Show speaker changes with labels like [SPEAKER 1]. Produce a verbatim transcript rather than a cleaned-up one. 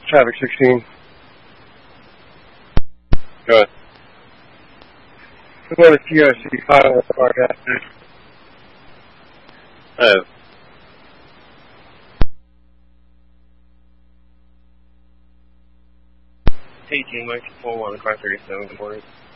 [SPEAKER 1] Traffic sixteen.
[SPEAKER 2] Go ahead.
[SPEAKER 1] We're going to T R C file with our gas station.
[SPEAKER 2] I have.
[SPEAKER 3] Eighteen, Mike four one, car thirty-seven, good morning.